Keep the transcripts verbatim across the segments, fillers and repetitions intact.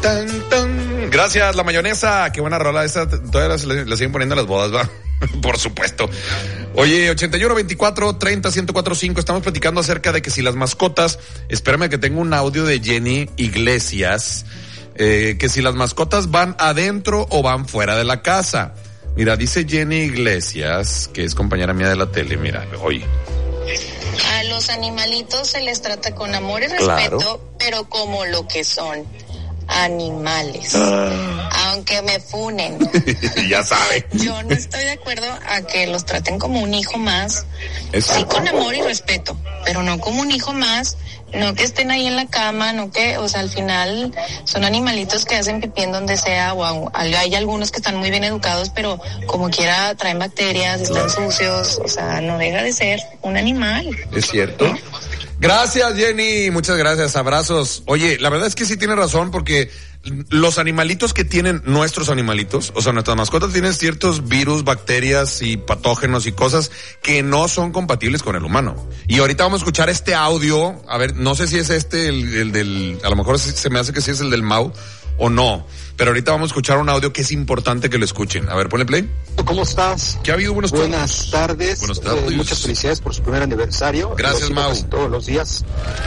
Tan, tan. Gracias, la mayonesa. Qué buena rola. Esta todavía la, la siguen poniendo en las bodas, ¿va? Por supuesto. Oye, ochenta y uno, veinticuatro, treinta, ciento cuatro punto cinco. Estamos platicando acerca de que si las mascotas, espérame que tengo un audio de Jenny Iglesias, eh, que si las mascotas van adentro o van fuera de la casa. Mira, dice Jenny Iglesias, que es compañera mía de la tele, mira, oye. A los animalitos se les trata con amor y respeto, claro, pero como lo que son, animales. Ah. Aunque me funen. Ya sabe. Yo no estoy de acuerdo a que los traten como un hijo más. Exacto. Sí, con amor y respeto, pero no como un hijo más. No que estén ahí en la cama, no que, o sea, al final son animalitos que hacen pipí en donde sea, o hay algunos que están muy bien educados, pero como quiera traen bacterias, están sucios, o sea, no deja de ser un animal. Es cierto. ¿Eh? Gracias, Jenny, muchas gracias, abrazos. Oye, la verdad es que sí tiene razón, porque los animalitos que tienen nuestros animalitos, o sea, nuestras mascotas tienen ciertos virus, bacterias y patógenos y cosas que no son compatibles con el humano. Y ahorita vamos a escuchar este audio, a ver, no sé si es este, el, el del, a lo mejor se me hace que sí es el del Mau o no, pero ahorita vamos a escuchar un audio que es importante que lo escuchen. A ver, ponle play. ¿Cómo estás? ¿Qué ha habido? Buenos Buenas tardes. Buenas tardes. Eh, muchas felicidades por su primer aniversario. Gracias, Mau. Todos los días.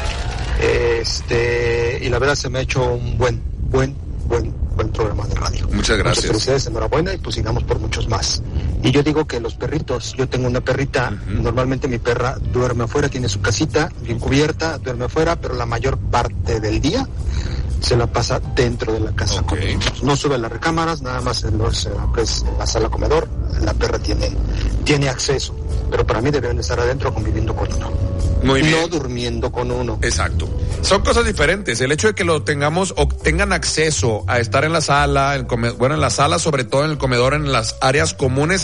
Este, y la verdad se me ha hecho un buen, buen, buen, buen programa de radio. Muchas gracias. Muchas felicidades, enhorabuena, y pues sigamos por muchos más. Y yo digo que los perritos, yo tengo una perrita, uh-huh. Normalmente mi perra duerme afuera, tiene su casita bien cubierta, duerme afuera, pero la mayor parte del día se la pasa dentro de la casa. Okay. No sube a las recámaras, nada más en, los, pues, en la sala comedor, la perra tiene, tiene acceso, pero para mí deben estar adentro conviviendo con uno. Muy bien. No durmiendo con uno. Exacto. Son cosas diferentes. El hecho de que lo tengamos o tengan acceso a estar en la sala, el come, bueno, en la sala, sobre todo en el comedor, en las áreas comunes,